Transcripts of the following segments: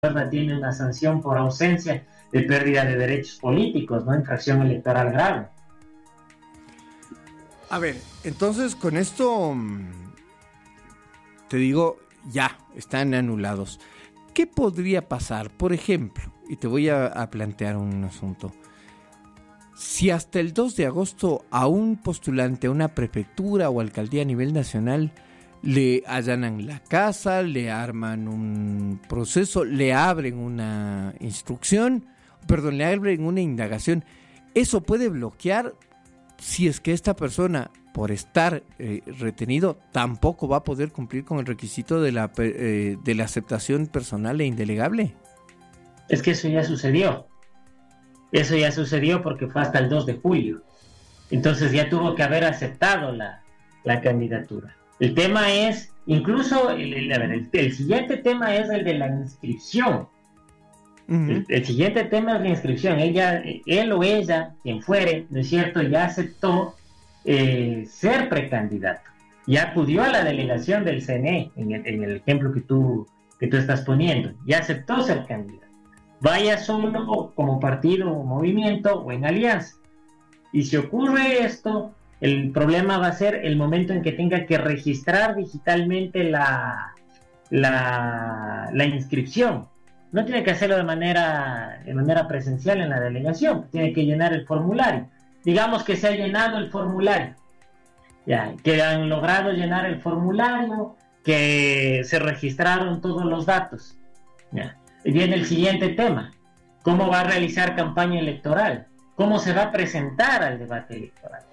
tiene una sanción por ausencia de pérdida de derechos políticos, ¿no? Infracción electoral grave. A ver, entonces con esto te digo, ya, están anulados. ¿Qué podría pasar? Por ejemplo, y te voy a plantear un asunto. Si hasta el 2 de agosto a un postulante a una prefectura o alcaldía a nivel nacional le allanan la casa, le arman un proceso, le abren una instrucción, le abren una indagación, eso puede bloquear si es que esta persona, por estar retenido, tampoco va a poder cumplir con el requisito de la aceptación personal e indelegable. Es que eso ya sucedió. Eso ya sucedió porque fue hasta el 2 de julio. Entonces ya tuvo que haber aceptado la candidatura. El tema es, incluso, el siguiente tema es el de la inscripción. Uh-huh. El siguiente tema es la inscripción. Él o ella, quien fuere, ¿no es cierto?, ya aceptó ser precandidato. Ya acudió a la delegación del CNE, en el ejemplo que tú estás poniendo. Ya aceptó ser candidato. Vaya solo, como partido o movimiento, o en alianza. Y si ocurre esto, el problema va a ser el momento en que tenga que registrar digitalmente la inscripción. No tiene que hacerlo de manera presencial en la delegación, tiene que llenar el formulario. Digamos que se ha llenado el formulario, ya, que han logrado llenar el formulario, que se registraron todos los datos. Ya. Viene el siguiente tema: ¿cómo va a realizar campaña electoral? ¿Cómo se va a presentar al debate electoral?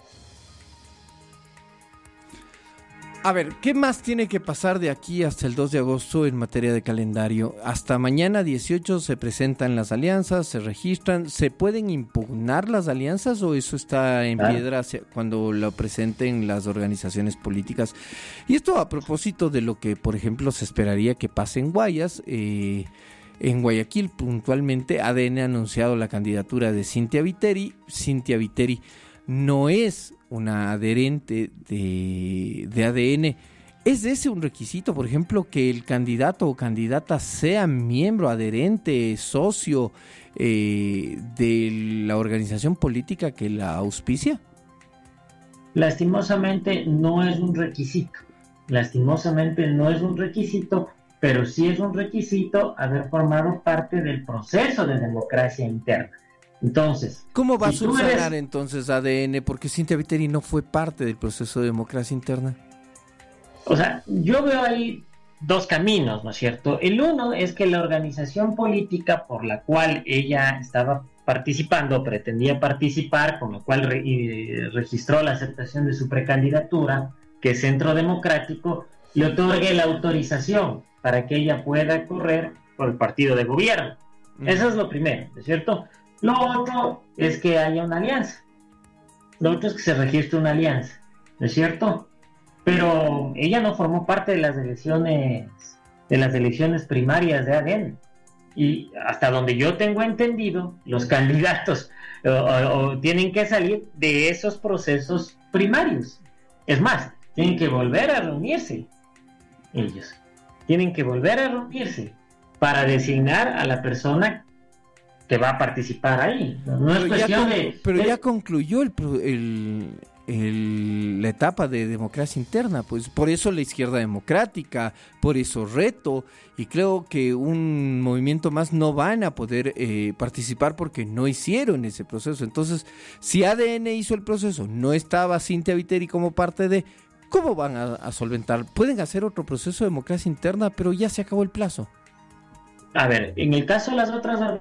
A ver, ¿qué más tiene que pasar de aquí hasta el 2 de agosto en materia de calendario? Hasta mañana 18 se presentan las alianzas, se registran. ¿Se pueden impugnar las alianzas o eso está en piedra cuando lo presenten las organizaciones políticas? Y esto a propósito de lo que, por ejemplo, se esperaría que pase en Guayas. En Guayaquil, puntualmente, ADN ha anunciado la candidatura de Cynthia Viteri. Cynthia Viteri no es una adherente de ADN. ¿Es ese un requisito, por ejemplo, que el candidato o candidata sea miembro, adherente, socio de la organización política que la auspicia? Lastimosamente no es un requisito. Pero sí es un requisito haber formado parte del proceso de democracia interna. Entonces, ¿cómo va a subsanar entonces ADN? Porque Cynthia Viteri no fue parte del proceso de democracia interna. O sea, yo veo ahí dos caminos, ¿no es cierto? El uno es que la organización política por la cual ella estaba participando, pretendía participar, con lo cual registró la aceptación de su precandidatura, que es Centro Democrático, le otorgue la autorización para que ella pueda correr por el partido de gobierno. Eso es lo primero, ¿no es cierto? Lo otro es que haya una alianza. Lo otro es que se registre una alianza, ¿no es cierto? Pero ella no formó parte de las elecciones primarias de ADN. Y hasta donde yo tengo entendido, los candidatos tienen que salir de esos procesos primarios. Es más, tienen que volver a reunirse. Ellos tienen que volver a reunirse para designar a la persona que va a participar ahí. No es cuestión de... Pero ya concluyó la etapa de democracia interna, pues por eso la izquierda democrática, por eso Reto, y creo que un movimiento más no van a poder participar porque no hicieron ese proceso. Entonces, si ADN hizo el proceso, no estaba Cynthia Viteri como parte de... ¿Cómo van a solventar? Pueden hacer otro proceso de democracia interna, pero ya se acabó el plazo. A ver, en el caso de las otras,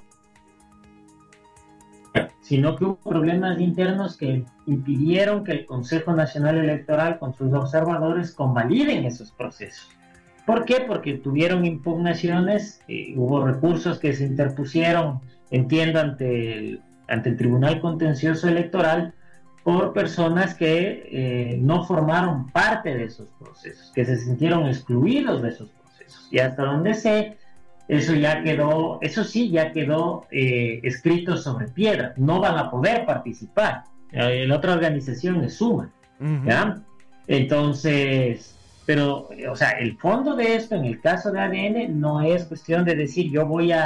sino que hubo problemas internos que impidieron que el Consejo Nacional Electoral con sus observadores convaliden esos procesos. ¿Por qué? Porque tuvieron impugnaciones, hubo recursos que se interpusieron, entiendo, ante el Tribunal Contencioso Electoral, por personas que no formaron parte de esos procesos, que se sintieron excluidos de esos procesos. Y hasta donde sé, eso sí ya quedó escrito sobre piedra. No van a poder participar. La otra organización es Suma, ¿ya? Entonces, Pero, o sea, el fondo de esto, en el caso de ADN, no es cuestión de decir yo voy a